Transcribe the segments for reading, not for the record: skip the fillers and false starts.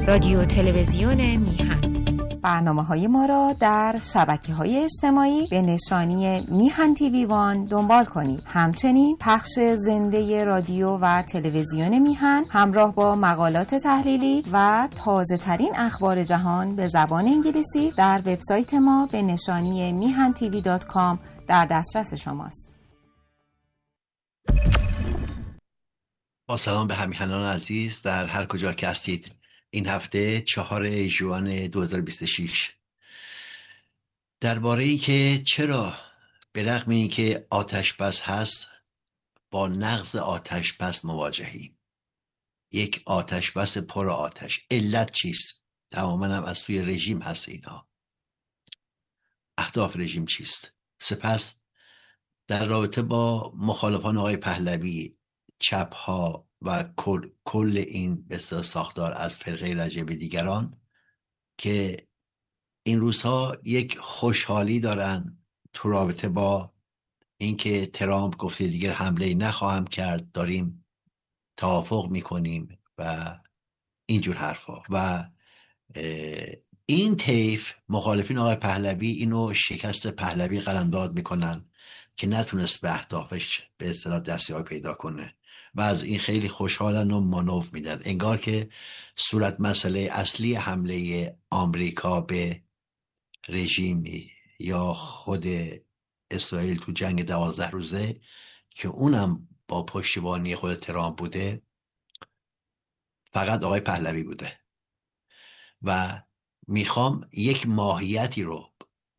رادیو تلویزیون میهن. برنامه‌های ما را در شبکه‌های اجتماعی به نشانی میهن تیوی وان دنبال کنید. همچنین پخش زنده رادیو و تلویزیون میهن همراه با مقالات تحلیلی و تازه‌ترین اخبار جهان به زبان انگلیسی در وبسایت ما به نشانی mihantv.com در دسترس شماست. با سلام به همیهنان عزیز در هر کجا که هستید. این هفته 4 ژوئن 2026 درباره ای که چرا به رغم اینکه آتش بس هست با نقض آتش بس مواجهیم. یک آتش بس پر آتش. علت چیست؟ تماما هم از سوی رژیم هست. اینها اهداف رژیم چیست؟ سپس در رابطه با مخالفان آقای پهلوی، چپ ها و کل این بسیار ساختار از فرقه رجبی دیگران که این روزها یک خوشحالی دارن تو رابطه با اینکه ترامپ گفته دیگر حمله نخواهم کرد، داریم توافق میکنیم و اینجور حرفا و این طیف مخالفین آقای پهلوی اینو شکست پهلوی قلمداد میکنن که نتونست به اهدافش به اصطلاح دستیابی پیدا کنه و از این خیلی خوشحالن و مانور میدن، انگار که صورت مسئله اصلی حمله آمریکا به رژیم یا خود اسرائیل تو جنگ 12 روزه که اونم با پشتیبانی خود ترامپ بوده فقط آقای پهلوی بوده. و میخوام یک ماهیتی رو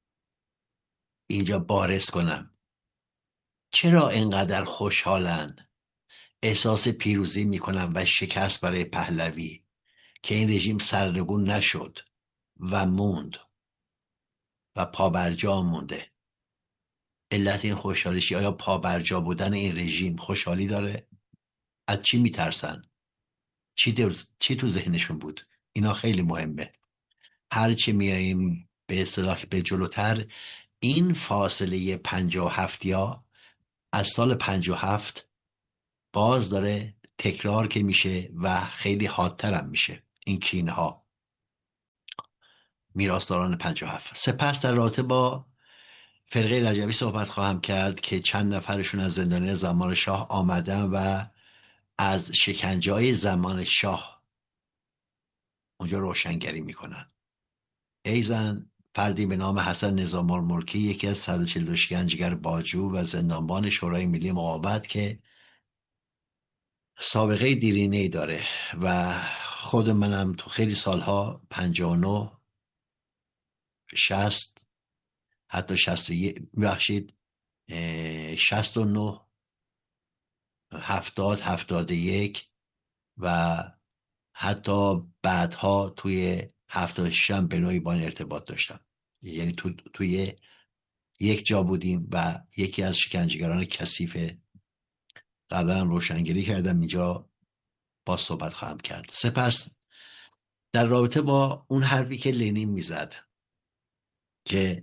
اینجا بارز کنم. چرا اینقدر خوشحالن، احساس پیروزی میکنن و شکست برای پهلوی که این رژیم سرنگون نشد و موند و پابرجا مونده؟ علت این خوشحالی چیه؟ آیا پابرجا بودن این رژیم خوشحالی داره؟ از چی میترسن؟ چی تو ذهنشون بود؟ اینا خیلی مهمه. هرچی میاییم به اصطلاح به جلوتر، این فاصله 57 یا از سال 57 باز داره تکرار که میشه و خیلی حادتر هم میشه این کینه ها. میراثداران 57. سپس در رابطه با فرقه رجبی صحبت خواهم کرد که چند نفرشون از زندانی زمان شاه آمدن و از شکنجه‌های زمان شاه اونجا روشنگری میکنن. ایزن فردی به نام حسن نظام‌الملکی، یکی از 142 شکنجهگر باجو و زندانبان شورای ملی مقاومت که سابقه دیرینه‌ای داره و خود منم تو خیلی سالها 59 60 حتی 61 ببخشید 69 70 71 و حتی بعدها توی 76 هم به نوعی با این ارتباط داشتم. یعنی توی یک جا بودیم و یکی از شکنجهگران کثیف قبلا روشنگری کردم، اینجا با صحبت خواهم کرد. سپس در رابطه با اون حرفی که لنین میزد که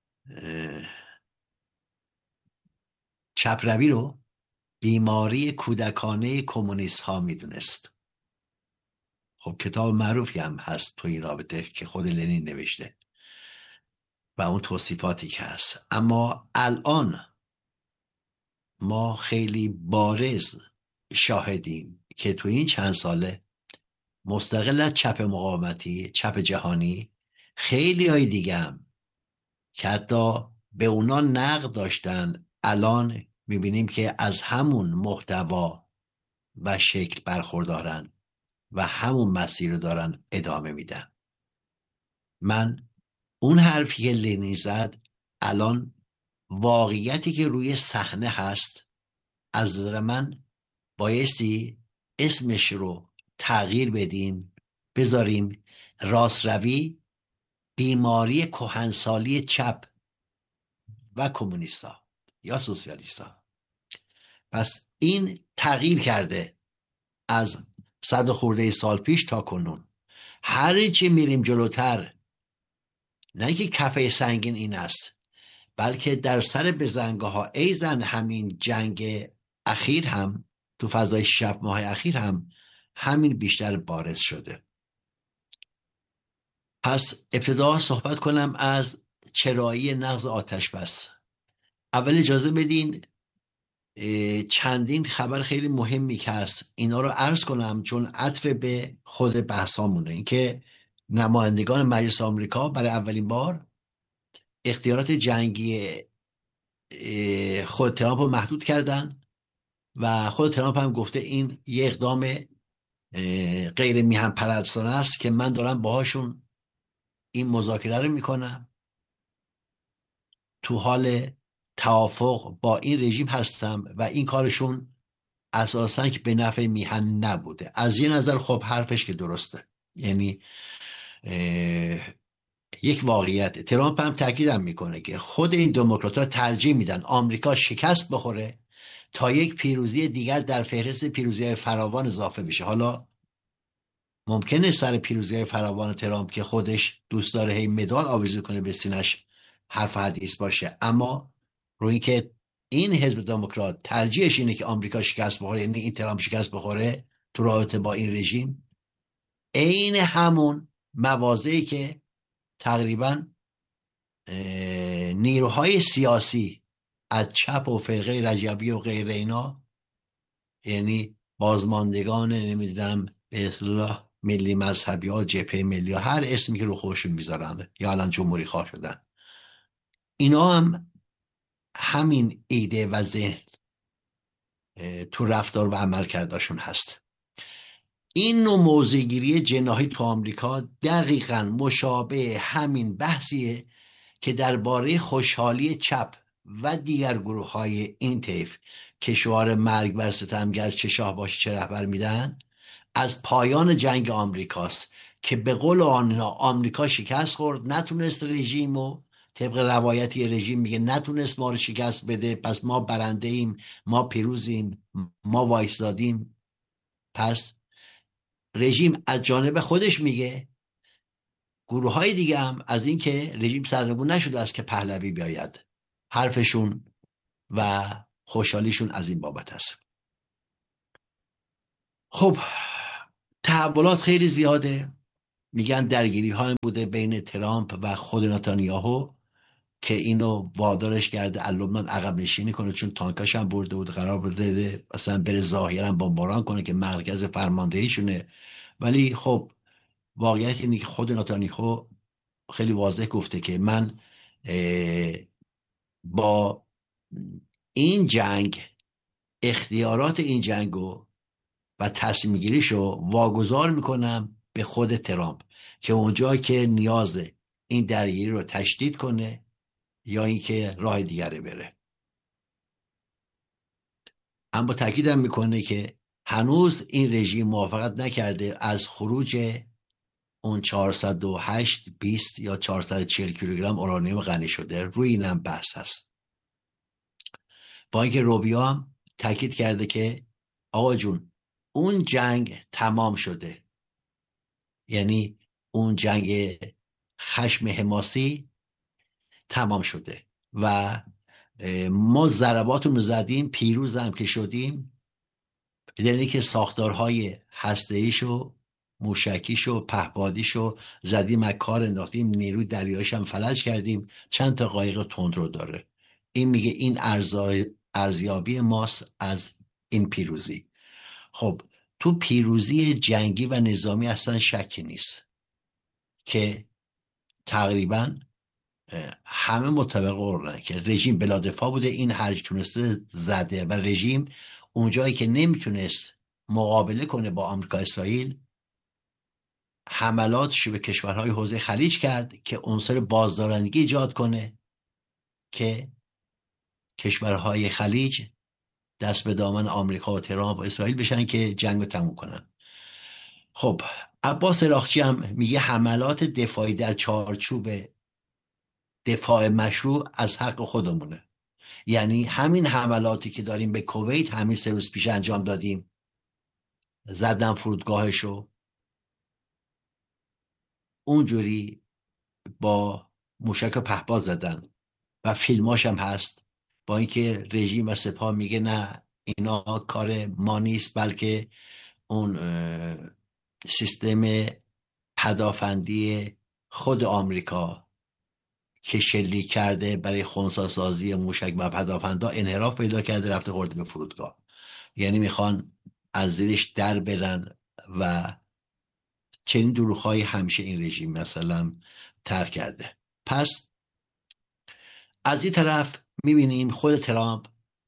چپروی رو بیماری کودکانه کمونیست ها میدونست. خب کتاب معروفی هم هست تو این رابطه که خود لنین نوشته و اون توصیفاتی که هست. اما الان ما خیلی بارز شاهدیم که تو این چند ساله مستقل از چپ مقاومتی، چپ جهانی، خیلی های دیگه هم که حتی به اونا نقد داشتن الان میبینیم که از همون محتوا و شکل برخوردارن و همون مسیر رو دارن ادامه میدن. من اون حرفی که لنین زد الان واقعیتی که روی صحنه هست، از نظر من بایستی اسمش رو تغییر بدیم، بذاریم راستروی بیماری کهنسالی چپ و کمونیستا یا سوسیالیستا. پس این تغییر کرده از 100 خورده سال پیش تا کنون. هر چی میریم جلوتر، نه که کفه سنگین این است، بلکه در سر بزنگاه ها ایزن همین جنگ اخیر هم تو فضای 6 ماه اخیر هم همین بیشتر بارز شده. پس ابتدا صحبت کنم از چرایی نقض آتش بس. اول اجازه بدین چندین خبر خیلی مهمی که هست اینا رو عرض کنم، چون عطف به خود بحثامونه. این که نمایندگان مجلس آمریکا برای اولین بار اختیارات جنگی خود ترامپ رو محدود کردن و خود ترامپ هم گفته این یه اقدام غیر میهن پرستانه است که من دارم باهاشون این مذاکره رو میکنم، تو حال توافق با این رژیم هستم و این کارشون اساساً که به نفع میهن نبوده. از یه نظر خب حرفش که درسته، یعنی یک واقعیت. ترامپ هم تاکیدم میکنه که خود این دموکرات‌ها ترجیح میدن آمریکا شکست بخوره تا یک پیروزی دیگر در فهرست پیروزی‌های فراوان اضافه بشه. حالا ممکنه سر پیروزی‌های فراوان ترامپ که خودش دوست داره هی مدال آویزون کنه به سینش حرف حدیث باشه، اما روی این که این حزب دموکرات ترجیحش اینه که آمریکا شکست بخوره، یعنی این ترامپ شکست بخوره تو رابطه با این رژیم، عین همون مواضعی که تقریبا نیروهای سیاسی از چپ و فرقه رجبی و غیر اینا، یعنی بازماندگان نمیدونم به اصطلاح ملی مذهبی ها، جبهه ملی ها، هر اسمی که رو خودشون میذارن یا الان جمهوری خواه شدن، اینا هم همین ایده و ذهن تو رفتار و عمل کرداشون هست. این نوع موضع‌گیری جناحی تو آمریکا دقیقاً مشابه همین بحثیه که درباره خوشحالی چپ و دیگر گروه های این طیف که شعار مرگ بر ستمگر چه شاه باشه چه رهبر میدن از پایان جنگ آمریکاست، که به قول آنها آمریکا شکست خورد، نتونست رژیم و طبق روایتی رژیم میگه نتونست ما رو شکست بده، پس ما برنده ایم، ما پیروزیم، ما وایستادیم. پس رژیم از جانب خودش میگه، گروه های دیگه هم از این که رژیم سرنگون نشده است که پهلوی بیاید، حرفشون و خوشحالیشون از این بابت است. خب تحولات خیلی زیاده. میگن درگیری ها بوده بین ترامپ و خود نتانیاهو که اینو وادارش کرده لبنان عقب نشینی کنه، چون تانکاش هم برده بود، قرار بوده مثلا بره ظاهرا بمباران کنه که مرکز فرماندهیشونه. ولی خب واقعیت اینه که خود نتانیاهو خیلی واضح گفته که من با این جنگ اختیارات این جنگو و تصمیم گیریشو واگذار میکنم به خود ترامپ که اونجا که نیاز این درگیری رو تشدید کنه یا اینکه راه دیگره بره. اما تاکیدم میکنه که هنوز این رژیم موافقت نکرده از خروج اون 408 20 یا 440 کیلوگرم اورانیوم غنی شده. روی اینم بحث هست. با اینکه روبیو هم تاکید کرده که آقا جون اون جنگ تمام شده، یعنی اون جنگ خشم حماسی تمام شده و ما ضرباتون رو زدیم، پیروز هم که شدیم، یعنی که ساختارهای هسته‌ایشو، موشکیشو، پهپادیشو زدیم، از کار انداختیم، نیروی دریایش هم فلج کردیم، چند تا قایق تندرو داره. این میگه این ارزیابی ماست از این پیروزی. خب تو پیروزی جنگی و نظامی اصلا شکی نیست که تقریبا همه متفق قرارن که رژیم بلا دفاع بوده، این هرچی تونسته زده و رژیم اونجایی که نمیتونست مقابله کنه با آمریکا اسرائیل، حملاتش به کشورهای حوزه خلیج کرد که عنصر بازدارندگی ایجاد کنه که کشورهای خلیج دست به دامن آمریکا و ترامپ و اسرائیل بشن که جنگ رو تموم کنن. خب عباس عراقچی هم میگه حملات دفاعی در چارچوب دفاع مشروع از حق خودمونه، یعنی همین حملاتی که داریم به کویت همین 3 روز پیش انجام دادیم، زدن فرودگاهشو اونجوری با موشک پهپاد زدن و فیلماش هم هست، با اینکه رژیم و سپاه میگه نه اینا کار ما نیست، بلکه اون سیستم پدافندی خود آمریکا که شلیک کرده برای خنثی سازی موشک و پدافندا انحراف پیدا کرده، رفته خورده به فرودگاه. یعنی میخوان از زیرش در برن و چنین دروغ‌هایی همیشه این رژیم مثلا ترک کرده. پس از این طرف میبینیم خود ترامپ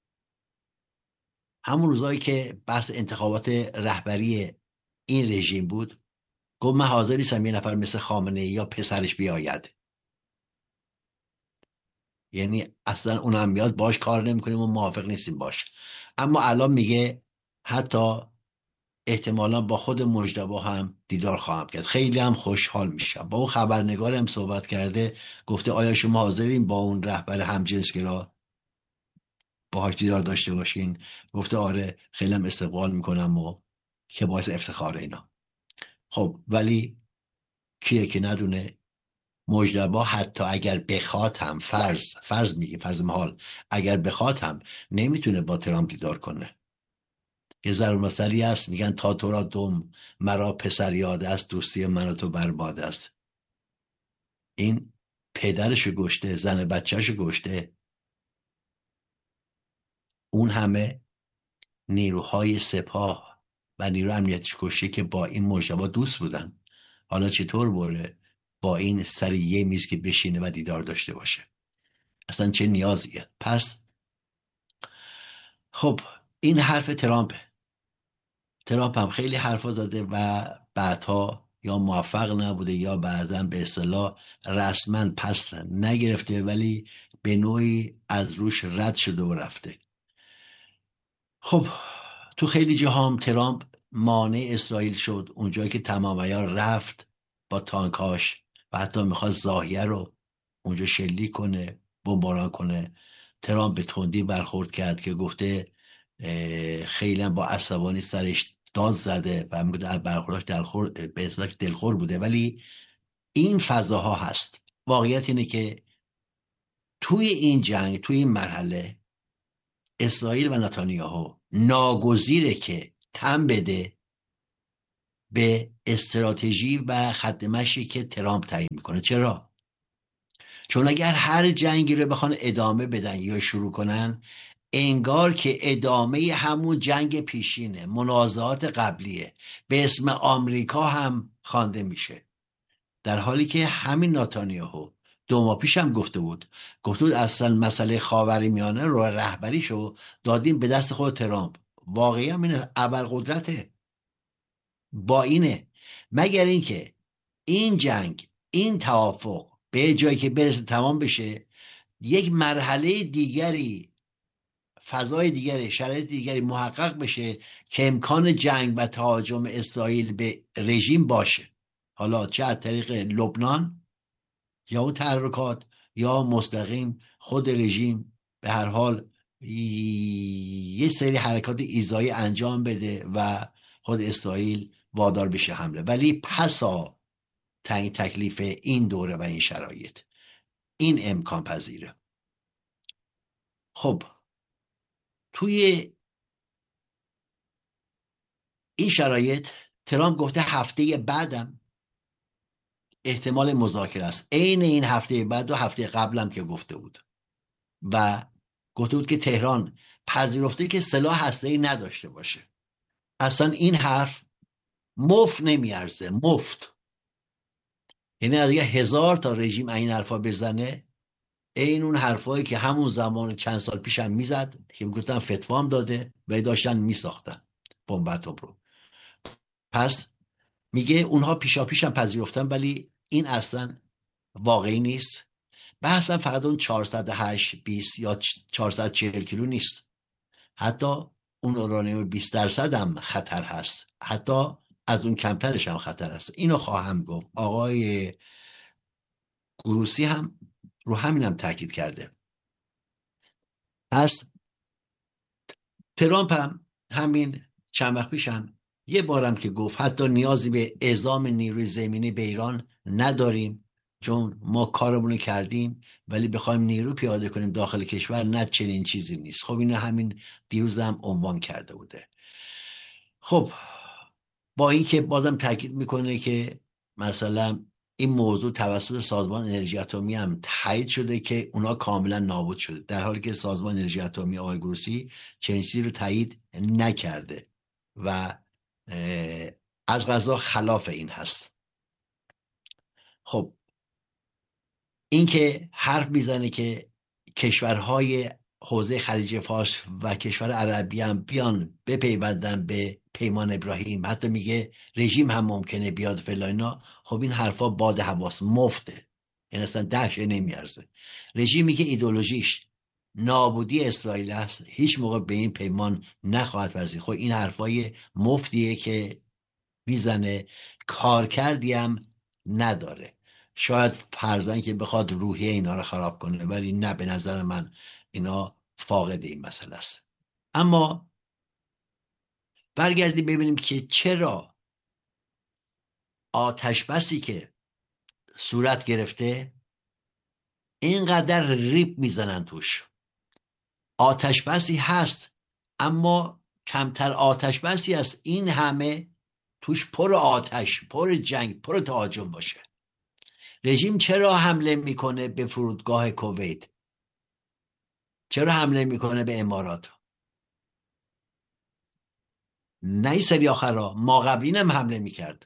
همون روزایی که بحث انتخابات رهبری این رژیم بود گفت من حاضر نیستم یه نفر مثل خامنه‌ای یا پسرش بیاید. یعنی اصلا اونم بیاد باش کار نمی‌کنیم و موافق نیستیم باش. اما الان میگه حتی احتمالا با خود مجتبی هم دیدار خواهم کرد. خیلی هم خوشحال میشم. با اون خبرنگار هم صحبت کرده، گفته آیا شما حاضرین با اون رهبر همجنسگرا باهاش دیدار داشته باشین؟ گفته آره، خیلی هم استقبال میکنم و که باعث افتخار اینا. خب ولی کیه که ندونه مجتبی حتی اگر بخواد هم، فرض میگه، فرض محال، اگر بخواد هم نمیتونه با ترامپ دیدار کنه. یه ضرب مثلی هست میگن تا تو را دم مرا پسر یاد است، دوستی من و تو برباد است. این پدرشو گشته، زن بچهشو گشته، اون همه نیروهای سپاه و نیرو امنیتش کشته که با این مجتبی دوست بودن. حالا چطور بره با این سر یه میز که بشینه و دیدار داشته باشه؟ اصلا چه نیازیه؟ پس خب این حرف ترامپه. ترامپ هم خیلی حرفا زده و بعدها یا موفق نبوده یا بعضا به اصطلاح رسما پس نگرفته، ولی به نوعی از روش رد شده و رفته. خب تو خیلی جاها هم ترامپ مانع اسرائیل شد. اونجایی که تمام عیار رفت با تانکاش و حتی میخواد زاهیه رو اونجا شلیک کنه، بمباران کنه، ترامپ به تندی برخورد کرد که گفته خیلی با عصبانی سرش داد زده و میگه از برخورداش به اصطلاح دلخور بوده. ولی این فضاها هست. واقعیت اینه که توی این جنگ، توی این مرحله، اسرائیل و نتانیاهو ناگزیره که تن بده به استراتژی و خط مشی که ترامپ تعیین میکنه. چرا؟ چون اگر هر جنگی رو بخوان ادامه بدن یا شروع کنن، انگار که ادامه همون جنگ پیشینه، منازعات قبلیه، به اسم آمریکا هم خوانده میشه. در حالی که همین نتانیاهو 2 ماه پیش هم گفته بود اصلا مسئله خاورمیانه رو رهبریشو دادیم به دست خود ترامپ. واقعی هم اینه، ابرقدرته. با اینه، مگر اینکه این جنگ، این توافق به جایی که برسه تمام بشه، یک مرحله دیگری، فضای دیگری، شرایط دیگری محقق بشه که امکان جنگ و تهاجم اسرائیل به رژیم باشه، حالا چه از طریق لبنان یا اون تحرکات یا مستقیم خود رژیم به هر حال یه سری حرکات ایذایی انجام بده و خود اسرائیل وادار بشه حمله. ولی پسا تعیین تکلیف این دوره و این شرایط، این امکان پذیره. خب توی این شرایط ترامپ گفته هفته بعدم احتمال مذاکره است. عین این هفته بعد و هفته قبلم که گفته بود و گفته بود که تهران پذیرفته که سلاح هسته‌ای نداشته باشه. اصلا این حرف مفت نمیارزه، مفت. یعنی از 1000 تا رژیم این حرفا بزنه، این اون حرفایی که همون زمان چند سال پیش هم میزد که میگفتن فتوا هم داده و داشتن میساختن بمب اتم رو. پس میگه اونها پیشا پیش هم پذیرفتن، ولی این اصلا واقعی نیست. بحثا فقط اون 408 20 یا 440 کیلو نیست، حتی اون اورانیوم 20% هم خطر هست، حتی از اون کمترش هم خطر هست. اینو خواهم گفت. آقای گروسی هم رو همینم تاکید کرده. پس ترامپ هم همین چند وقت پیش هم یه بارم که گفت حتی نیازی به اعزام نیروی زمینی به ایران نداریم، چون ما کارمونو کردیم، ولی بخوایم نیرو پیاده کنیم داخل کشور نه، چنین چیزی نیست. خب اینو همین دیروز هم عنوان کرده بوده. خب با این که بازم تاکید میکنه که مثلا این موضوع توسط سازمان انرژی اتمی هم تایید شده که اونا کاملا نابود شده، در حالی که سازمان انرژی اتمی آقای گروسی چنین چیزی رو تایید نکرده و از قضا خلاف این هست. خب این که حرف میزنه که کشورهای حوزه خلیج فارس و کشور عربی هم بیان بپیوندن به پیمان ابراهیم، حتی میگه رژیم هم ممکنه بیاد فلاینا، خب این حرفا باد حواس مفته، این اصلا دهشه نمیارزه. رژیمی که ایدئولوژیش نابودی اسرائیل است هیچ موقع به این پیمان نخواهد ورزید. خب این حرفای مفتیه که میزنه، کارکردی هم نداره. شاید فرضاً که بخواد روحیه اینا رو خراب کنه، ولی نه، به نظر من اینا فاقد این مسئله است. اما برگردیم ببینیم که چرا آتش بسی که صورت گرفته اینقدر ریپ میزنن توش. آتش بسی هست اما کمتر آتش بسی است این همه توش پر آتش، پر جنگ، پر تهاجم باشه. رژیم چرا حمله میکنه به فرودگاه کویت؟ چرا حمله میکنه به امارات؟ نه این سری آخرها، ما قبلین هم حمله میکرد.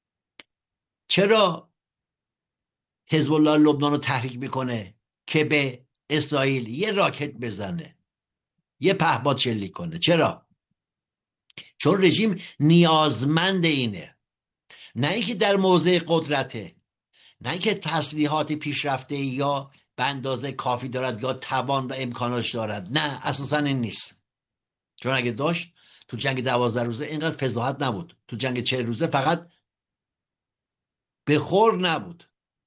چرا حزب الله لبنان رو تحریک میکنه که به اسرائیل یه راکت بزنه، یه پهپاد شلیک کنه؟ چرا؟ چون رژیم نیازمند اینه، نه اینکه در موضع قدرته، نه اینکه تسلیحات پیشرفته یا به اندازه کافی دارد یا توان و امکاناش دارد. نه، اساسا این نیست. چون اگه داشت تو جنگ 12 روزه اینقدر فضاحت نبود، تو جنگ 40 روزه فقط به خور نبود.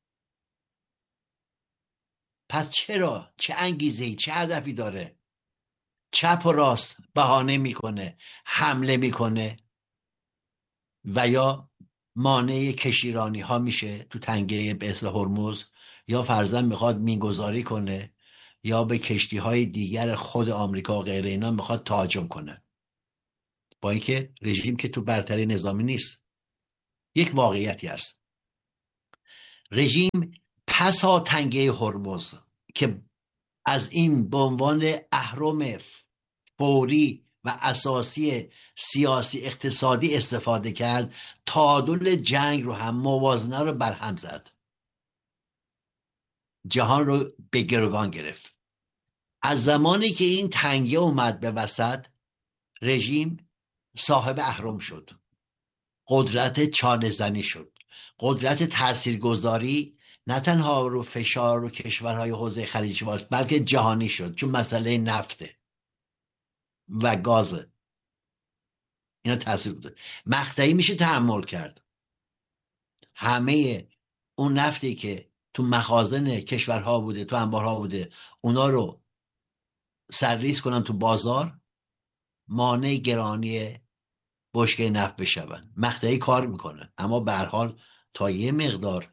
پس چرا؟ چه انگیزه‌ای، چه هدفی داره؟ چپ و راست بهانه میکنه، حمله میکنه و یا مانع کشتیرانی ها میشه تو تنگه به اصطلاح هرمز، یا فرضاً میخواد مینگذاری کنه، یا به کشتی های دیگر خود آمریکا و غیره اینا میخواد تهاجم کنه. با اینکه رژیم که تو برتری نظامی نیست. یک واقعیتی هست، رژیم پسا تنگه هرمز که از این به عنوان اهرم فوری و اساسی سیاسی اقتصادی استفاده کرد، تعادل جنگ رو هم، موازنه رو برهم زد، جهان رو به گروگان گرفت. از زمانی که این تنگه اومد به وسط، رژیم صاحب اهرم شد، قدرت چانه زنی شد، قدرت تاثیرگذاری نه تنها رو فشار رو کشورهای حوزه خلیج فارس بلکه جهانی شد، چون مسئله نفته و گازه، اینا تاثیر گذاره. مقطعی میشه تحمل کرد. همه اون نفتی که تو مخازن کشورها بوده، تو انبارها بوده، اونا رو سرریز کنن تو بازار، مانع گرانی بشکه نفت بشون. مقطعی کار میکنه، اما به هر حال تا یه مقدار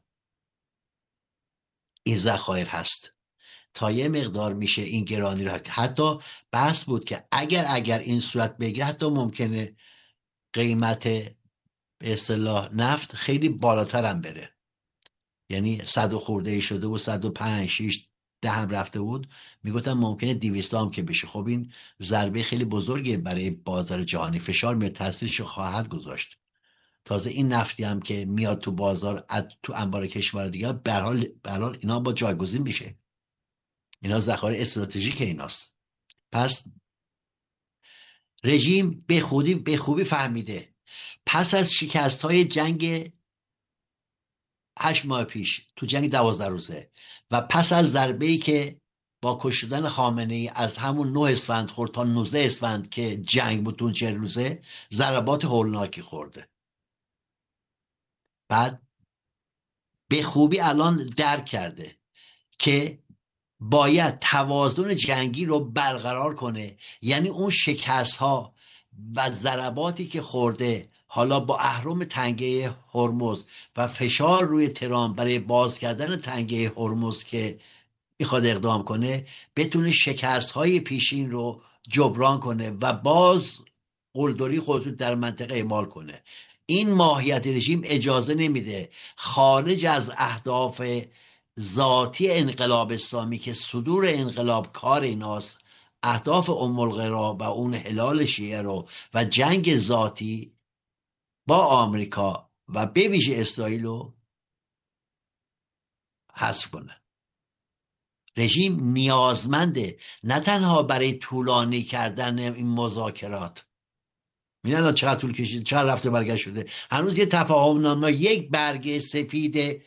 این ذخایر هست، تا یه مقدار میشه این گرانی رو. حتی بحث بود که اگر این صورت بگیره، حتی ممکنه قیمت به اصطلاح نفت خیلی بالاتر هم بره. یعنی 100 خورده ای شده و 105 6 10 هم رفته بود، میگفتن ممکنه 200 هم که بشه. خب این ضربه خیلی بزرگه برای بازار جهانی، فشار میاد، تاثیرش خواهد گذاشت. تازه این نفتی هم که میاد تو بازار، تو انبار کشور دیگه، به هر حال اینا با جایگزین میشه. اینا ذخایر استراتژیک ایناست. پس رژیم به خوبی فهمیده پس از شکست‌های جنگ 8 ماه پیش، تو جنگ 12 روزه و پس از ضربه‌ای که با کشتن خامنه‌ای از همون 9 اسفند خورد تا 19 اسفند که جنگ بود، تو 40 روزه ضربات هولناکی خورده. بعد به خوبی الان درک کرده که باید توازن جنگی رو برقرار کنه. یعنی اون شکست ها و ضرباتی که خورده، حالا با اهرم تنگه هرمز و فشار روی تهران برای باز کردن تنگه هرمز که میخواد اقدام کنه، بتونه شکست های پیشین رو جبران کنه و باز قلدری خودتو در منطقه اعمال کنه. این ماهیت رژیم اجازه نمیده خارج از اهداف ذاتی انقلاب اسلامی که صدور انقلاب کار ایناست، اهداف ام القرا و اون هلال شیعه رو و جنگ ذاتی با آمریکا و به ویژه اسرائیل رو حذف کنه. رژیم نیازمنده نه تنها برای طولانی کردن این مذاکرات، میدونن چقدر طول کشید، چقدر رفته برگشت شده، هنوز یه تفاهم نامه، یک برگه سفید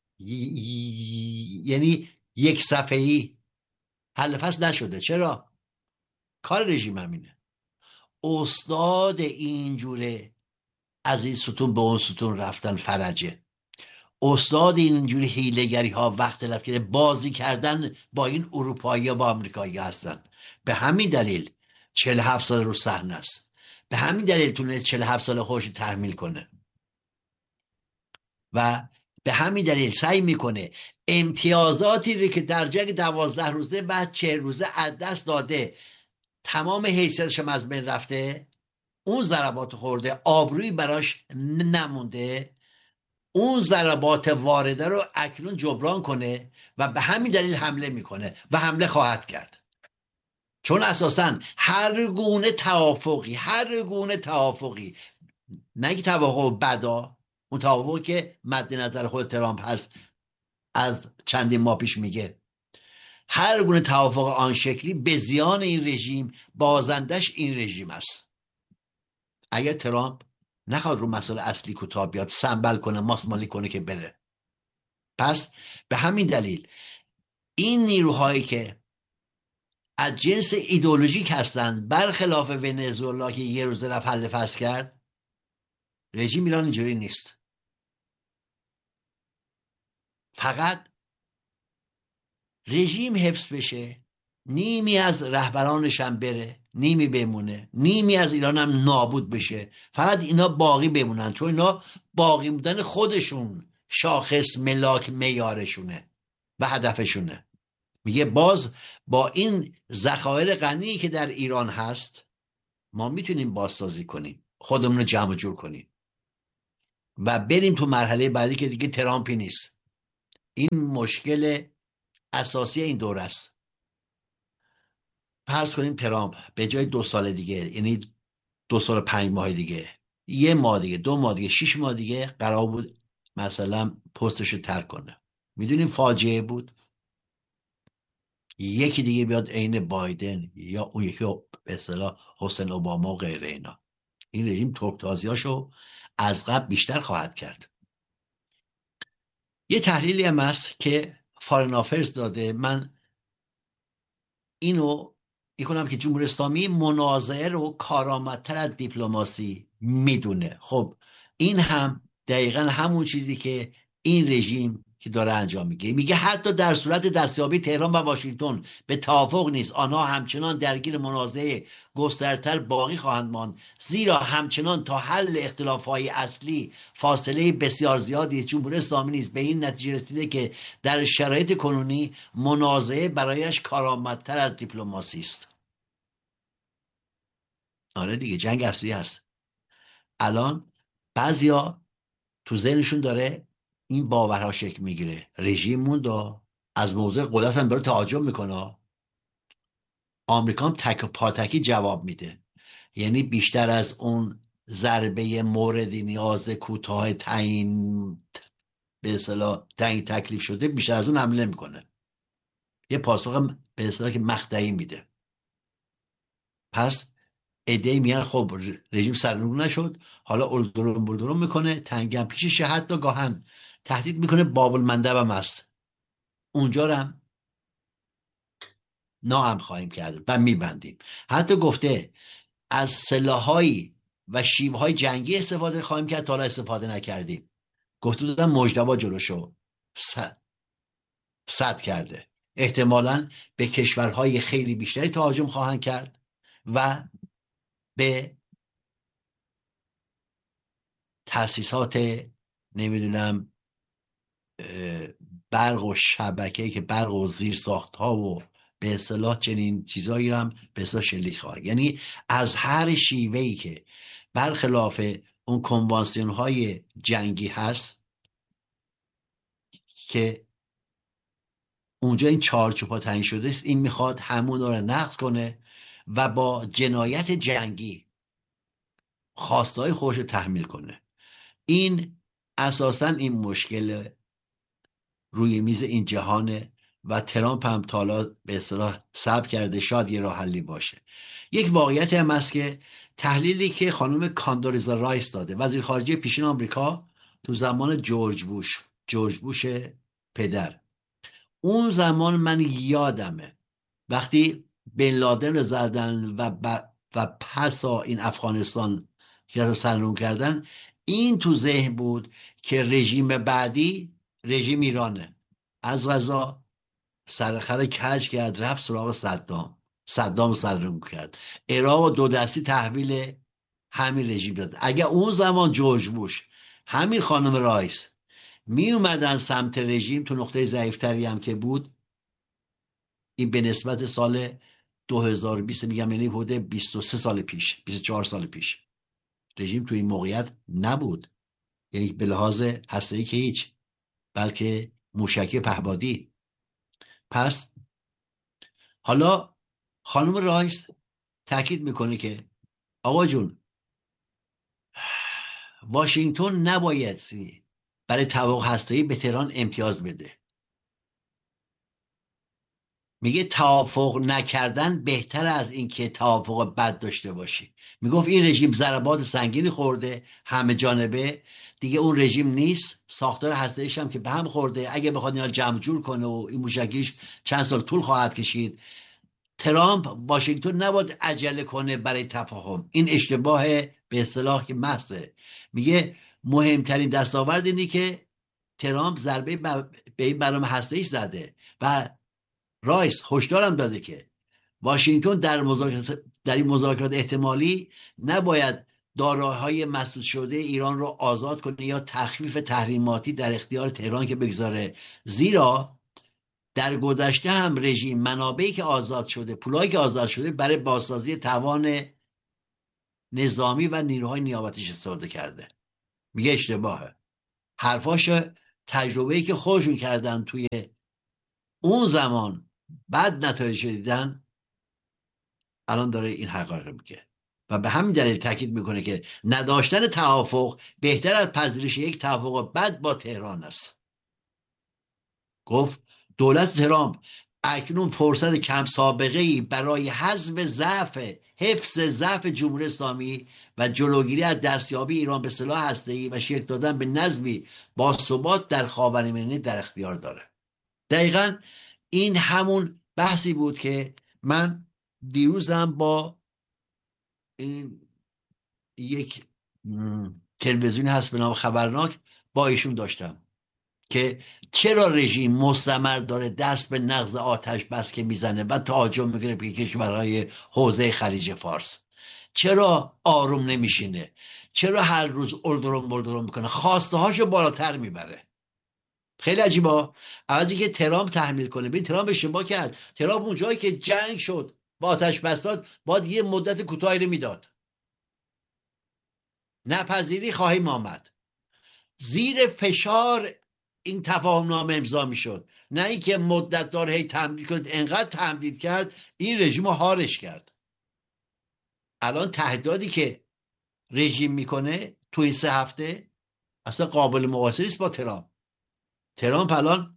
یعنی یک صفحه‌ای حل فصل نشده. چرا؟ کار رژیم همینه. استاد اینجوره از این ستون به اون ستون رفتن فرجه. استاد اینجوری حیله‌گری ها وقت تلف بازی کردن با این اروپایی ها با آمریکایی هستن. به همین دلیل 47 سال رو صحنه است. به همین دلیل تونست 47 سال خودش تحمیل کنه و به همین دلیل سعی میکنه امتیازاتی رو که در جنگ 12 روزه بعد 40 روزه از دست داده، تمام حیثیتش هم از بین رفته، اون ضربات خورده، آبرویی براش نمونده، اون ضربات وارده رو اکنون جبران کنه و به همین دلیل حمله میکنه و حمله خواهد کرد. چون اساساً هر گونه توافقی نگی توافق بدا، اون توافقی که مد نظر خود ترامپ هست از چندین ماه پیش میگه، هر گونه توافق آن شکلی به زیان این رژیم، بازندش این رژیم است. اگر ترامپ نخواد رو مسئله اصلی کوتاه بیاد، سنبل کنه، ماسمالی کنه که بره. پس به همین دلیل این نیروهایی که از جنس ایدئولوژیک هستند، برخلاف ونزوئلا که یه روزه رفت حل فصل کرد، رژیم ایران اینجوری نیست. فقط رژیم حفظ بشه، نیمی از رهبرانش هم بره، نیمی بمونه، نیمی از ایران هم نابود بشه، فقط اینا باقی بمونن، چون اینا باقی بودن خودشون شاخص ملاک میارشونه و هدفشونه. میگه باز با این ذخایر غنی که در ایران هست ما میتونیم بازسازی کنیم، خودمون رو جمع جور کنیم و بریم تو مرحله بعدی که دیگه ترامپی نیست. این مشکل اساسی این دور است. فرض کنیم ترامپ به جای 2 سال دیگه، یعنی 2 سال و 5 ماه دیگه، 1 ماه دیگه، 2 ماه دیگه، 6 ماه دیگه قرار بود مثلا پستشو ترک کنه، میدونیم فاجعه بود. یکی دیگه بیاد عین بایدن یا اون یکی به اصطلاح حسین اوباما و غیره اینا، این رژیم ترکتازیاشو از قبل بیشتر خواهد کرد. یه تحلیلی هم هست که فارن آفرز داده، من اینو میکنم که جمهوری اسلامی منازعه رو کارآمدتر از دیپلماسی میدونه. خب این هم دقیقا همون چیزی که این رژیم که داره انجام میگه حتی در صورت دستیابی تهران و واشنگتن به توافق نیست، آنها همچنان درگیر منازعه گسترتر باقی خواهند ماند، زیرا همچنان تا حل اختلافهای اصلی فاصله بسیار زیادی. جمهوری اسلامی نیز به این نتیجه رسیده که در شرایط کنونی منازعه برایش کارآمدتر از دیپلماسی است. آره دیگه، جنگ اصلی هست. الان بعضیا تو ذهنشون داره این باورها شکل میگیره، رژیم مونده از موضع قدرت هم داره تعجب میکنه، آمریکا هم تک و پاتکی جواب میده، یعنی بیشتر از اون ضربه مورد نیاز کوتاه تعیین به اصطلاح تعیین تکلیف شده، بیشتر از اون حمله میکنه، یه پاسخ به اصطلاح که مقطعی میده. پس ایده میان خب رژیم سرنگون نشد، حالا اولدروم میکنه، تنگم پیشش، حتی گاهن تهدید میکنه باب المندب هم هست، اونجا رو هم ناهم خواهیم کرد و میبندیم. حتی گفته از سلاح‌های و شیوه‌های جنگی استفاده خواهیم کرد تا حالا استفاده نکردیم. گفته بودن مجتبی جلوشو سد کرده، احتمالاً به کشورهای خیلی بیشتری تهاجم خواهند کرد و به تأسیسات نمیدونم برق و شبکه‌ای که برق و زیر ساخت‌ها و به اصطلاح چنین چیزایی رو هم به اصطلاح شلیک خواهد. یعنی از هر شیوهی که برخلاف اون کنوانسیون های جنگی هست که اونجا این چارچوب‌ها تعیین شده است. این میخواد همون رو نقض کنه و با جنایت جنگی خواستهای خودش رو تحمیل کنه. این اساساً این مشکل روی میز این جهانه و ترامپ هم تا حالا به اصطلاح صبر کرده شاید یه راه حلی باشه. یک واقعیت هم هست که تحلیلی که خانم کاندولیزا رایس داده، وزیر خارجه پیشین آمریکا تو زمان جورج بوش پدر، اون زمان من یادمه وقتی بن لادن رو زدن و پسا این افغانستان رو سرنگون کردن، این تو ذهن بود که رژیم بعدی رژیم ایرانه. از غذا سرخر کج کرد، رفت سراغ صدام سرنگون کرد، عراق و دو دستی تحویل همین رژیم داد. اگر اون زمان جورج بوش، همین خانم رایس می اومدن سمت رژیم، تو نقطه ضعیفتری هم که بود، این به نسبت سال 2020 میگم، یعنی حدود 23 سال پیش، 24 سال پیش، رژیم تو این موقعیت نبود. یعنی به لحاظ هسته‌ای که هیچ، بلکه موشکی پهبادی. پس حالا خانم رایس تاکید میکنه که آقا جون، واشنگتن نباید برای توافق هسته‌ای به تهران امتیاز بده. میگه توافق نکردن بهتر از این که توافق بد داشته باشی. میگفت این رژیم ضربات سنگینی خورده همه جانبه، دیگه اون رژیم نیست، ساختار هسته‌ایش هم که به هم خورده، اگه بخواد اینا جمع جور کنه و این موشکیش چند سال طول خواهد کشید. ترامپ، واشنگتن نباید عجله کنه برای تفاهم. این اشتباه به اصطلاح که محضه. میگه مهمترین دستاورد اینه که ترامپ ضربه به این برنامه هسته‌ایش زده و رایس هشدارم داده که واشنگتن در این مذاکرات احتمالی نباید دارایی‌های مسدود شده ایران رو آزاد کنه یا تخفیف تحریماتی در اختیار تهران که بگذاره، زیرا در گذشته هم رژیم منابعی که آزاد شده، پولایی که آزاد شده، برای بازسازی توان نظامی و نیروهای نیابتیش استفاده کرده. میگه اشتباهه. حرفاش تجربه‌ای که خودشون کردن توی اون زمان بعد نتایج دیدن، الان داره این حقایق میگه و به همین دلیل تاکید میکنه که نداشتن توافق بهتر از پذیرش یک توافق بد با تهران است. گفت دولت ترامپ اکنون فرصت کم سابقه ای برای حفظ ضعف جمهوری اسلامی و جلوگیری از دستیابی ایران به سلاح هسته‌ای و شکل دادن به نظمی با ثبات در خاورمیانه در اختیار داره. دقیقاً این همون بحثی بود که من دیروزم با این یک تلویزیونی هست به نام خبرناک با ایشون داشتم که چرا رژیم مستمر داره دست به نقض آتش بس که میزنه و تهاجم میکنه به کشورهای حوزه خلیج فارس، چرا آروم نمیشینه، چرا هر روز اردرم میکنه، خواسته هاشو بالاتر میبره. خیلی عجیبه. عوضی که ترامپ تحمیل کنه، ببین ترامپ اشتباه کرد. ترامپ اون جایی که جنگ شد با آتش بس داد، باید یه مدت کوتاهی رو میداد. نپذیری خواهیم آمد. زیر فشار این تفاهم نامه امضا میشد، نه اینکه مدت دار هی تمدید کنید. انقدر تمدید کرد این رژیم رو هارش کرد. الان تهدیداتی که رژیم میکنه تو این 3 هفته اصلا قابل مقایسه نیست با ترامپ الان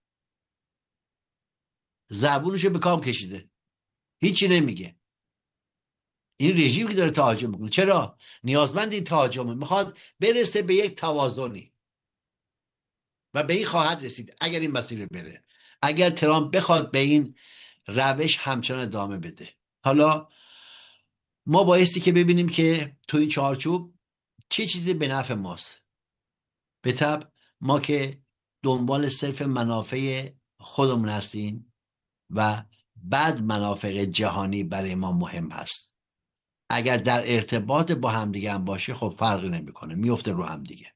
زبونشو به کام کشیده، هیچی نمیگه. این رژیم که داره تهاجم میکنه، چرا؟ نیازمند این تهاجمه، میخواد برسه به یک توازنی و به این خواهد رسید اگر این مسیر بره، اگر ترامپ بخواد به این روش همچنان ادامه بده. حالا ما بایستی که ببینیم که تو این چارچوب چه چیزی به نفع ماست. به طبع ما که دنبال صرف منافع خودمون هستیم و بعد منافع جهانی برای ما مهم هست. اگر در ارتباط با همدیگه هم باشه خب فرقی نمیکنه، میفته رو همدیگه.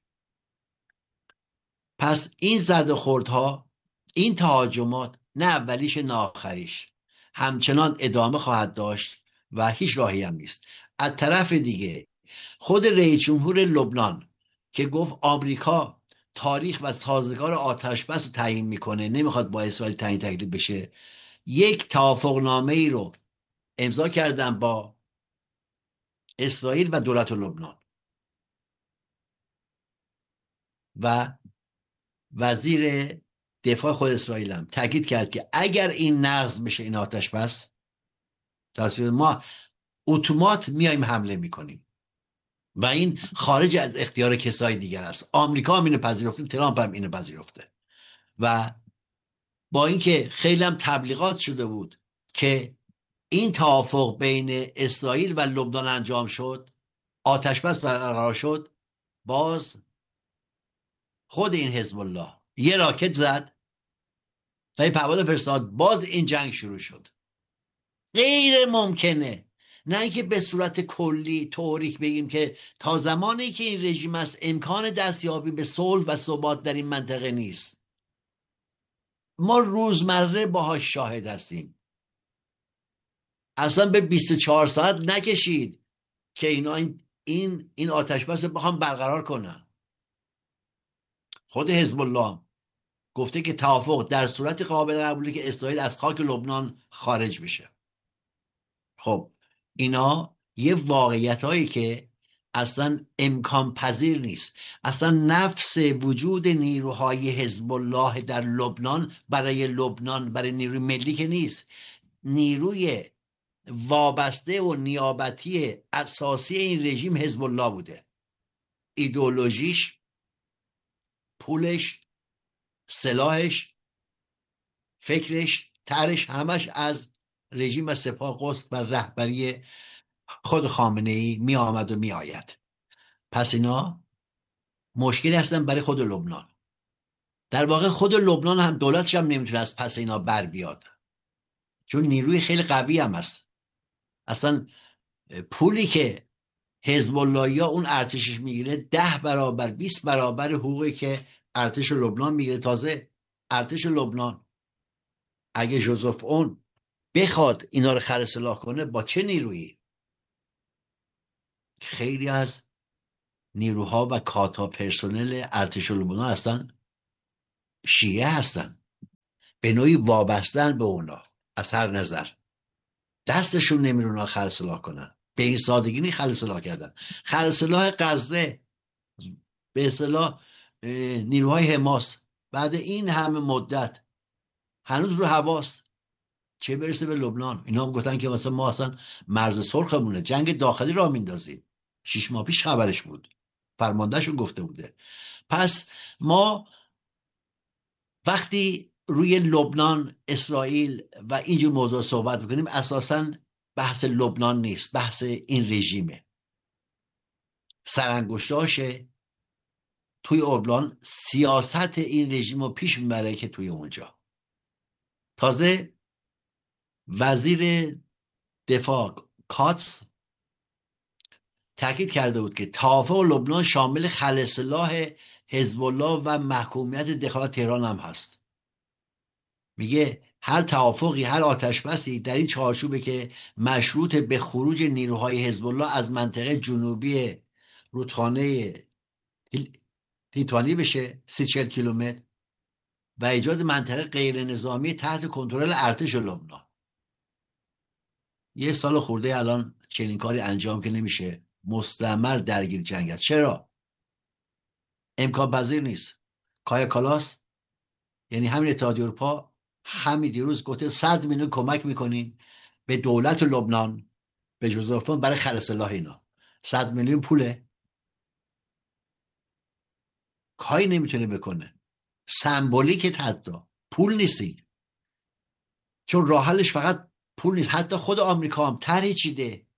پس این زد و خوردها، این تهاجمات نه اولیش نه آخریش، همچنان ادامه خواهد داشت و هیچ راهی هم نیست. از طرف دیگه خود رئیس جمهور لبنان که گفت آمریکا تاریخ و سازگار آتشبس رو تعیین میکنه، نمیخواد با اسرائیل تعیین تکلیف بشه، یک توافقنامه ای رو امضا کردن با اسرائیل و دولت لبنان و وزیر دفاع خود اسرائیل هم تاکید کرد که اگر این نقض بشه این آتشبس، توسط ما اتومات میایم حمله میکنیم و این خارج از اختیار کسای دیگر است. آمریکا هم اینو پذیرفته، ترامپ هم اینو پذیرفته و با اینکه خیلی هم تبلیغات شده بود که این توافق بین اسرائیل و لبنان انجام شد، آتشبس برقرار شد، باز خود این حزب الله یه راکت زد و این پرواز فرستاد، باز این جنگ شروع شد. غیر ممکنه نه اینکه به صورت کلی تئوریک بگیم که تا زمانی که این رژیم است امکان دستیابی به صلح و ثبات در این منطقه نیست. ما روزمره باهاش شاهد هستیم. اصلا به 24 ساعت نکشید که اینا این آتشبس رو بخوام برقرار کنن. خود حزب الله گفته که توافق در صورت قابل قبولی که اسرائیل از خاک لبنان خارج بشه. خب اینا یه واقعیت هایی که اصلا امکان پذیر نیست. اصلا نفس وجود نیروهای حزب الله در لبنان برای نیروی ملی که نیست. نیروی وابسته و نیابتی اساسی این رژیم حزب الله بوده. ایدئولوژیش، پولش، سلاحش، فکرش، طرحش همش از رژیم و سپاه قدس و رهبری خود خامنه‌ای می آمد و می آید. پس اینا مشکلی هستن برای خود لبنان. در واقع خود لبنان هم دولتش هم نمیتونه از پس اینا بر بیاد، چون نیروی خیلی قوی هم هست. اصلا پولی که حزب اللهی ها اون ارتشش میگیره 10 برابر 20 برابر حقوقی که ارتش لبنان میگیره. تازه ارتش لبنان اگه جوزف اون بخواد اینا رو خر سلاح کنه با چه نیرویی؟ خیلی از نیروها و کاتا پرسنل ارتش لبنان هستن شیعه هستن، به نوعی وابستن به اونا. از هر نظر دستشون نمیرونن خر سلاح کنن. به این سادگی نی خر سلاح کردن. خر سلاح غزه به اصطلاح نیروهای حماس بعد این همه مدت هنوز رو هواست، چه برسه به لبنان. اینا هم گفتن که مثلا ما اصلا مرز سرخمونه، جنگ داخلی را میندازیم. 6 ماه پیش خبرش بود، فرماندهشون گفته بوده. پس ما وقتی روی لبنان، اسرائیل و اینجور موضوع صحبت میکنیم اساساً بحث لبنان نیست، بحث این رژیمه. سرانگشتاشه توی لبنان سیاست این رژیم رو پیش میبره که توی اونجا. تازه وزیر دفاع کاتس تاکید کرده بود که توافق لبنان شامل خلع سلاح حزب الله و محکومیت دخالت تهران هم هست. میگه هر توافقی، هر آتشبسی در این چارچوبه که مشروط به خروج نیروهای حزب الله از منطقه جنوبی رودخانه تیتانی بشه 30-40 کیلومتر و ایجاد منطقه غیر نظامی تحت کنترل ارتش لبنان. 1 سال خورده الان چنین کاری انجام که نمیشه، مستمر درگیر جنگت. چرا؟ امکان پذیر نیست. کایا کالاس یعنی همین اتحادیه اروپا همین دیروز گفته 100 میلیون کمک میکنیم به دولت لبنان، به جزافان برای خرید سلاح. اینا 100 میلیون پوله، کاری نمیتونه بکنه. سمبولیک حتی پول نیستی، چون راه حلش فقط پول نیست. حتی خود آمریکا هم طرحی چیده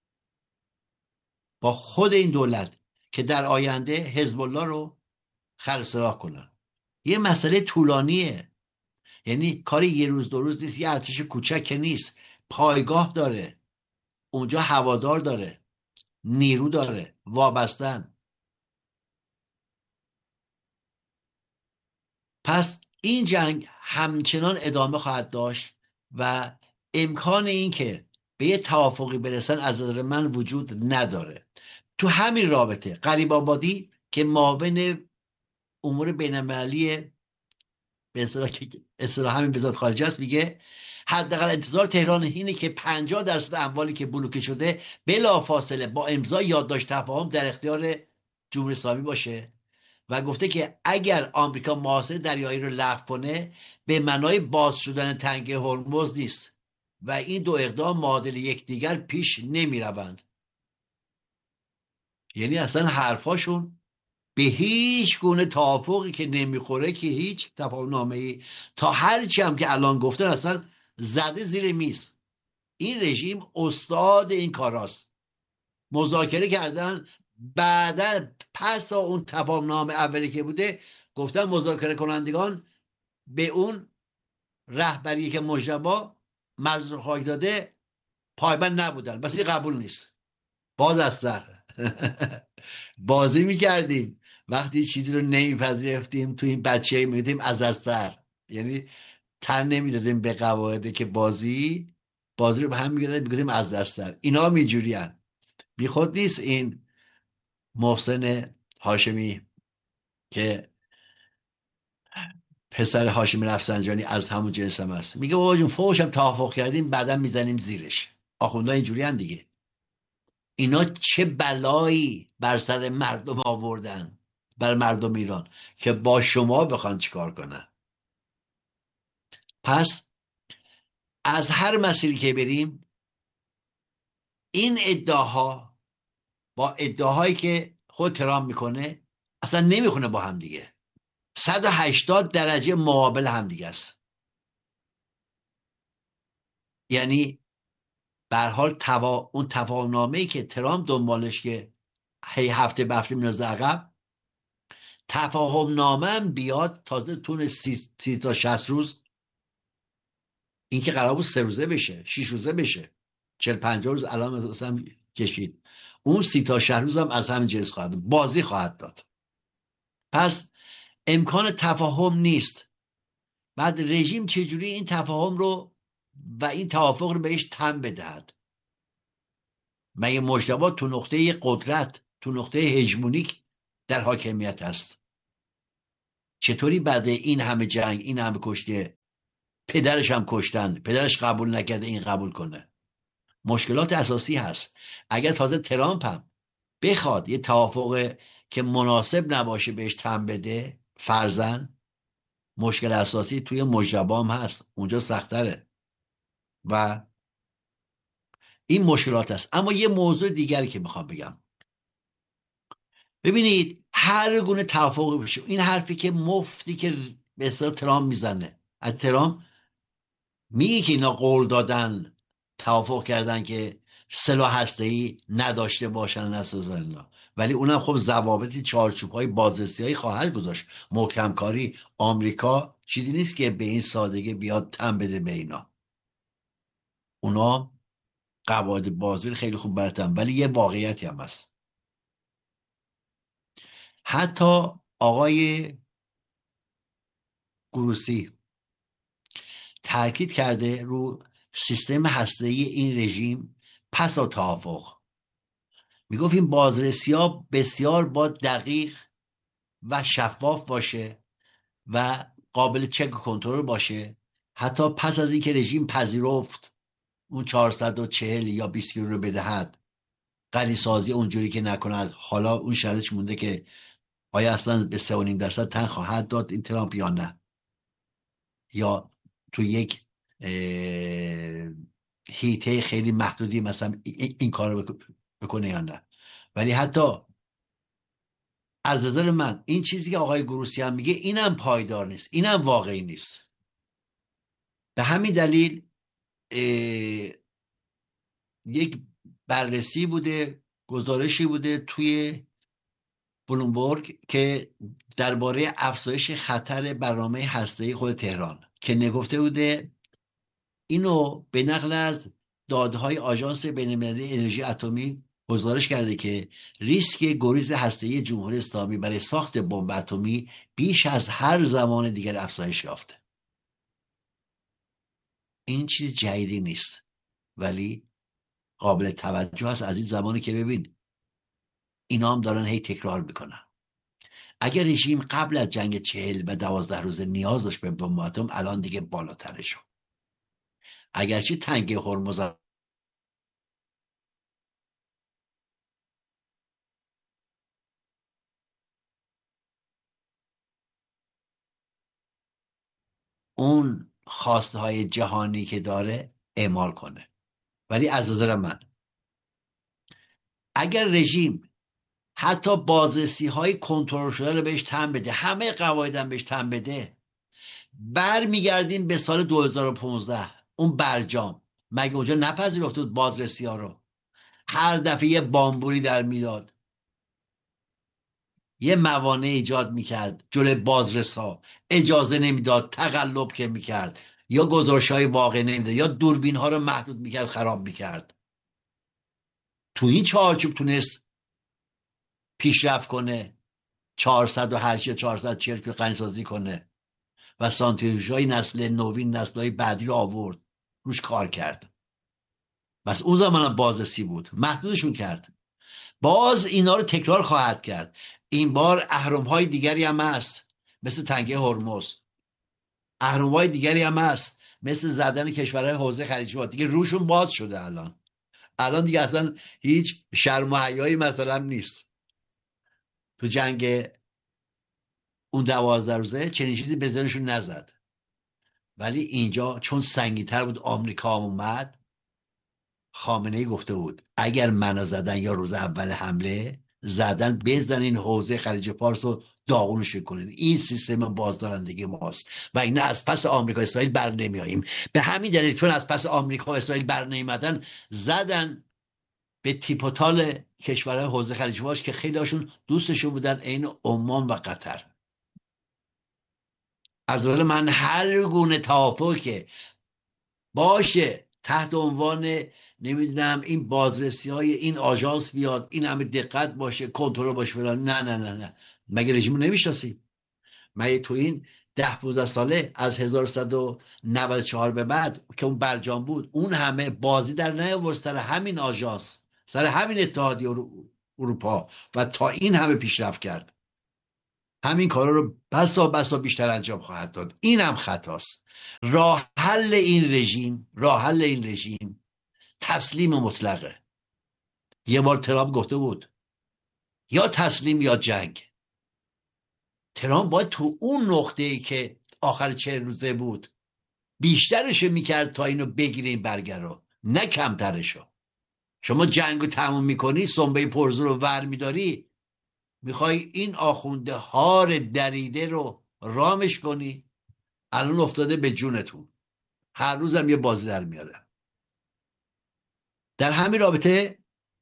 با خود این دولت که در آینده حزب الله رو خلع سلاح کنن. یه مسئله طولانیه، یعنی کاری 1 روز 2 روز نیست. یه ارتش کوچک که نیست، پایگاه داره اونجا، هوادار داره، نیرو داره، وابستن. پس این جنگ همچنان ادامه خواهد داشت و امکان این که به یه توافقی برسن از نظر من وجود نداره. تو همین رابطه غریب آبادی که معاون امور بین‌المللی به اصطلاح همین وزارت خارجه است میگه حداقل انتظار تهران اینه که 50% اموالی که بلوکه شده بلافاصله با امضای یادداشت تفاهم در اختیار جمهوری اسلامی باشه و گفته که اگر آمریکا محاصره دریایی رو لغو کنه به معنای باز شدن تنگه هرمز نیست و این دو اقدام معادل یکدیگر پیش نمیروند. یعنی اصلا حرفاشون به هیچ گونه توافقی که نمیخوره که هیچ تفاهم‌نامه‌ای تا هرچی هم که الان گفتن اصلا زده زیر میز. این رژیم استاد این کاراست. مذاکره کردن بعدا پس اون تفاهم‌نامه اولی که بوده گفتن مذاکره کنندگان به اون رهبری که مجتبی مجلس خاک داده پایبند نبودن، بس این قبول نیست. باز از سر بازی میکردیم وقتی چیزی رو نمیپذیرفتیم تو این بچه میگفتیم از سر، یعنی تن نمیدادیم به قواعد که بازی رو به هم میگفتیم از سر. اینا میجوری هن. بی خود نیست این محسن هاشمی که پسر هاشمی رفسنجانی از همون جنس هم هست میگه بابا جون فوش هم توافق کردیم بعدا میزنیم زیرش. آخونده اینجوری هن دیگه. اینا چه بلایی بر سر مردم آوردن، بر مردم ایران، که با شما بخوان چیکار کنن. پس از هر مسیری که بریم این ادعاها با ادعاهایی که خود ترامپ میکنه اصلا نمیخونه با هم دیگه. 180 درجه مقابل هم دیگه است. یعنی به هر حال اون تفاهم‌نامه‌ای که ترامپ دنبالش که هی هفته به هفته میندازه عقب، تفاهم‌نامه هم بیاد تازه تون 30 تا 60 روز. این که قرار بود 3 روزه بشه، 6 روزه بشه، 40-50 روز الان مثلا کشید. اون 30 تا 60 روز هم از همین جنس خواهد بازی خواهد داد. پس امکان تفاهم نیست. بعد رژیم چجوری این تفاهم رو و این توافق رو بهش تن بدهد؟ مگه مجتبی تو نقطه قدرت، تو نقطه هژمونیک در حاکمیت هست؟ چطوری بعد این همه جنگ، این همه کشته، پدرش هم کشتن، پدرش قبول نکرده این قبول کنه؟ مشکلات اساسی هست. اگر تازه ترامپ هم بخواد یه توافق که مناسب نباشه بهش تن بده، فرضاً مشکل اساسی توی مجتبی هم هست، اونجا سخت‌تره و این مشکلات هست. اما یه موضوع دیگری که میخوام بگم، ببینید هر گونه توافقی بشه، این حرفی که مفتی که به اصطلاح ترامپ میزنه، از ترامپ میگه که اینا قول دادن، توافق کردن که سلاح هسته‌ای نداشته باشن نسازن اینا، ولی اونم خب ضوابط چارچوب‌های بازرسی‌ای خواهد گذاشت، محکم کاری. آمریکا چیزی نیست که به این سادگی بیاد تن بده به اینا. اونا قواعد بازی خیلی خوب بلدن، ولی یه واقعیتی هم هست. حتی آقای گروسی تاکید کرده رو سیستم هسته‌ای این رژیم پس از توافق. میگفت این بازرسی‌ها بسیار با دقیق و شفاف باشه و قابل چک و کنترل باشه. حتی پس از اینکه رژیم پذیرفت اون 440 یا 20 کیلو رو بدهد، غنیسازی اونجوری که نکند، حالا اون شرطش مونده که آیا اصلا به 3.5% تن خواهد داد این ترامپ یا نه، یا تو یک هیته خیلی محدودی مثلا این کار رو بکنه یا نه. ولی حتی از نظر من این چیزی که آقای گروسی هم میگه اینم پایدار نیست، اینم واقعی نیست. به همین دلیل یک بررسی بوده، گزارشی بوده توی بلومبرگ که درباره افزایش خطر برنامه هسته‌ای خود تهران که نگفته بوده، اینو به نقل از داده‌های آژانس بین‌المللی انرژی اتمی گزارش کرده که ریسک گریز هسته‌ای جمهوری اسلامی برای ساخت بمب اتمی بیش از هر زمان دیگر افزایش یافته. این چیز جدیدی نیست، ولی قابل توجه است از این زمانی که ببین اینا هم دارن هی تکرار میکنن. اگر رژیم قبل از جنگ 40 و 12 روزه نیاز داشت به بمب اتم، الان دیگه بالاتره شد. اگرچه تنگه هرمز اون خواسته های جهانی که داره اعمال کنه، ولی از نظر من اگر رژیم حتی بازرسی های کنترل شده رو بهش تن بده، همه قواعدم بهش تن بده، برمیگردیم به سال 2015 اون برجام. مگه اونجا نپذیرفته بود بازرسی ها رو؟ هر دفعه یه بامبوری در میداد، یه موانع ایجاد میکرد جلوی بازرسا، اجازه نمیداد، تقلب که میکرد، یا گزارش های واقع نمیداد، یا دوربین ها رو محدود میکرد، خراب میکرد. تو این چارچوب تونست پیشرفت کنه، 408 یا 440 که غنی‌سازی کنه و سانتریفیوژهای نسل نوین، نسل‌های بعدی رو آورد، روش کار کرد. بس اون زمان هم بازرسی بود، محدودشون کرد. باز اینا رو تکرار خواهد کرد. این بار اهرم‌های دیگری هم هست، مثل تنگه هرمز. اهرم‌های دیگری هم هست، مثل زدن کشورهای حوزه خلیج فارس. دیگه روشون باز شده. الان دیگه اصلا هیچ شرم و حیایی مثلا نیست. تو جنگ اون 12 روزه چنین چیزی به ذهنشون نزد، ولی اینجا چون سنگین‌تر بود، آمریکا هم اومد. خامنه‌ای گفته بود اگر منو زدن یا روز اول حمله زدن، بزنین حوزه خلیج فارس رو داغونش کنین. این سیستم بازدارندگی ماست و اینا از پس آمریکا اسرائیل بر نمیاییم. به همین دلیل چون از پس آمریکا اسرائیل بر نمیادن، زدن به تیپ و تال کشورهای حوزه خلیج فارس که خیلی هاشون دوستشون بودن، عین عمان و قطر. از نظر من هر گونه توافقی که باشه تحت عنوان نمیدونم این بازرسی های این آژانس بیاد، این همه دقت باشه، کنترل باشه فلان، نه نه نه نه. مگه رژیم رو نمیشناسی؟ مگه تو این 10-15 ساله از 1194 به بعد که اون برجام بود، اون همه بازی در نیاورد سر همین آژانس، سر همین اتحادیه اروپا، و تا این همه پیشرفت کرد. همین کارا رو بسا بسا بیشتر انجام خواهد داد. این هم خطاست. راه حل این رژیم تسلیم مطلقه. یه بار ترامپ گفته بود یا تسلیم یا جنگ. ترامپ باید تو اون نقطه‌ای که آخر 40 روزه بود بیشترش میکرد تا اینو بگیره این برگر رو، نه کمترشو. شما جنگ رو تموم میکنی، سنبه پرزور رو ور میداری، میخوای این آخونده هار دریده رو رامش کنی. الان افتاده به جونتون، هر روزم یه بازی در میاره. در همین رابطه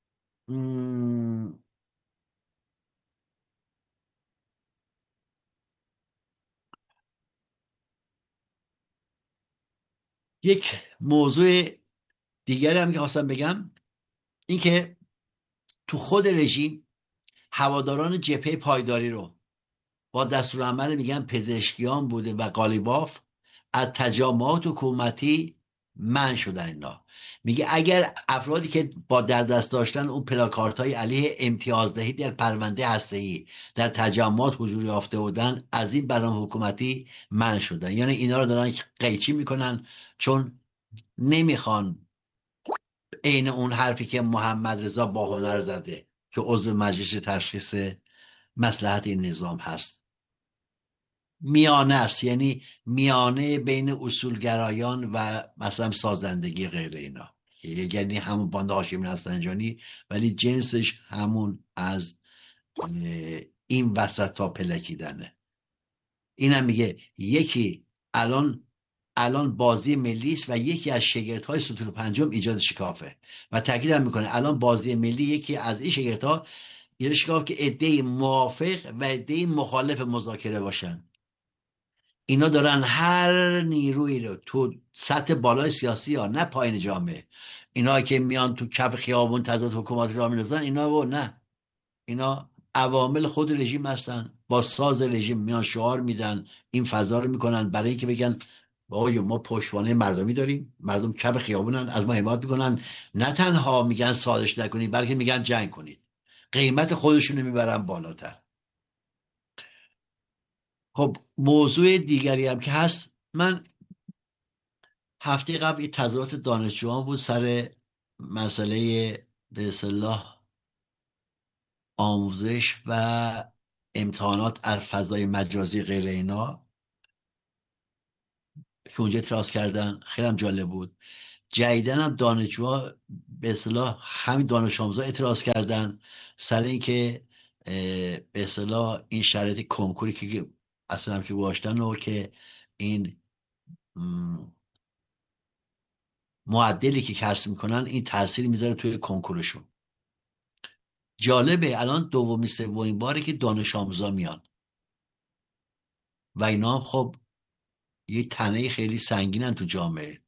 یک موضوع دیگری هم که خواستم بگم این که تو خود رژیم هواداران جبهه پایداری رو با دستورالعمل میگن پزشکیان بوده و قالیباف از تجمعات حکومتی منع شدن. اینا میگه اگر افرادی که با در دست داشتن اون پلاکارت‌های علیه امتیازدهی در پرونده هسته‌ای در تجمعات حضور یافته بودن، از این برنامه حکومتی منع شدن. یعنی اینا رو دارن قیچی میکنن، چون نمیخوان عین اون حرفی که محمد رضا باهنر زده که عضو مجلس تشخیص مصلحت این نظام هست، میانه است. یعنی میانه بین اصولگرایان و مثلا سازندگی غیر اینا، یعنی همون باند هاشمی رفسنجانی ولی جنسش همون از این وسط تا پلکیدنه. اینم میگه یکی الان بازی ملی است و یکی از شگردهای ستون پنجم ایجاد شکافه، و تاکیدم میکنه الان بازی ملی یکی از این شگردها ایجاد شکاف که عده‌ای موافق و عده‌ای مخالف مذاکره باشن. اینا دارن هر نیرویی رو تو سطح بالای سیاسی ها، نه پایین جامعه، اینا که میان تو کف خیابون تضاد حکومت را میندازن، اینا عوامل خود رژیم هستن، با ساز رژیم میان شعار میدن، این فضا رو میکنن برای اینکه بگن آقا ما پشتوانه مردمی داریم، مردم کف خیابونن، از ما حمایت میکنن. نه تنها میگن سازش نکنید، بلکه میگن جنگ کنید. قیمت خودشونو میبرن بالاتر. خب موضوع دیگری هم که هست، من هفته قبل این تظاهرات دانشجویان بود سر مسئله به اصطلاح آموزش و امتحانات از فضای مجازی غیر اینا که اونجا اعتراض کردن. خیلی هم جالب بود. جدیدن هم دانشجوها به اصطلاح همین دانش آموزا اعتراض کردن سر اینکه به اصطلاح این شرایط کنکوری که اصلا هم که گذاشتن و که این معدلی که کسب میکنن این تاثیر میذاره توی کنکورشون. جالبه الان دومی سومین باره که دانش آموزا میان و اینا هم خب یه تنه خیلی سنگینن تو جامعه،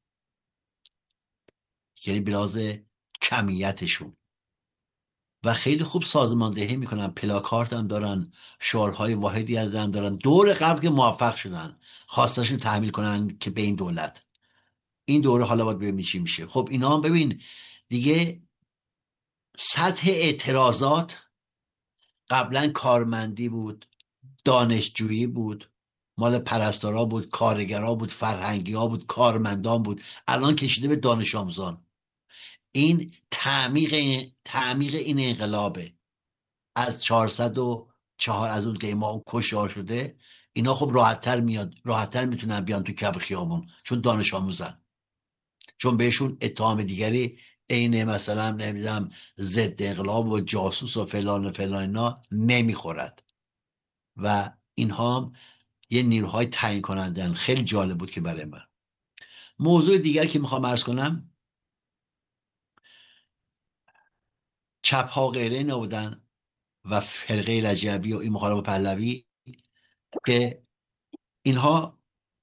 یعنی بلاز کمیتشون، و خیلی خوب سازماندهی میکنن، پلاکارت هم دارن، شعارهای واحدی هم دارن. دور قبل که موفق شدن خواستاشون تحمیل کنن که به این دولت، این دوره حالا باید ببینیم چی میشه. خب اینا هم ببین دیگه سطح اعتراضات قبلا کارمندی بود، دانشجویی بود، مال پرستارا بود، کارگرا بود، فرهنگی ها بود، کارمندان بود، الان کشیده به دانش آموزان. این تعمیق این انقلابه. از 404 از اون قیمه کشتار شده، اینا خب راحتتر میتونن بیان تو کف خیابون، چون دانش آموزن، چون بهشون اتهام دیگری عین مثلا نمیدونم ضد انقلاب و جاسوس و فلان و فلان اینا نمیخورد. و اینها هم یه نیروهای تعیین کنندن. خیلی جالب بود که برای من. موضوع دیگر که میخوام عرض کنم، چپ ها غیره نبودن و فرقه رجبی و این مخالف پهلوی که اینها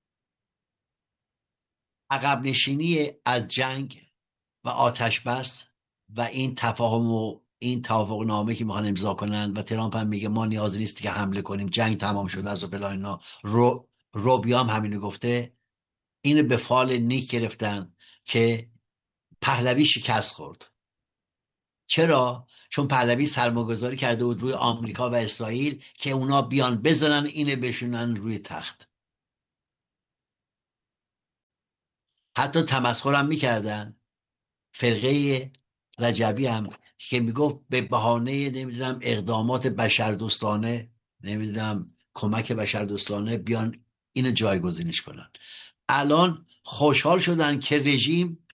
عقب نشینی از جنگ و آتش بس و این تفاهم و این توافق نامه که میخوان امضا کنن و ترامپ هم میگه ما نیازی نیست که حمله کنیم، جنگ تمام شده از و فلان اینا، روبیام همینو گفته، اینو به فال نیک گرفتن که پهلوی شکست خورد. چرا؟ چون پهلوی سرمایه‌گذاری کرده بود روی آمریکا و اسرائیل که اونا بیان بزنن اینو بشونن روی تخت. حتی تمسخر هم میکردن. فرقه رجبی هم که میگفت به بهانه نمیدونم اقدامات بشردوستانه، نمیدونم کمک بشردوستانه، بیان اینو جایگزینش کنن. الان خوشحال شدن که رژیم